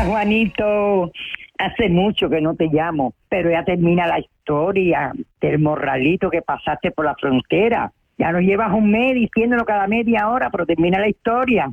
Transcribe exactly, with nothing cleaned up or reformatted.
Hola, Juanito. Hace mucho que no te llamo, pero ya termina la historia del morralito que pasaste por la frontera. Ya nos llevas un mes diciéndolo cada media hora, pero termina la historia.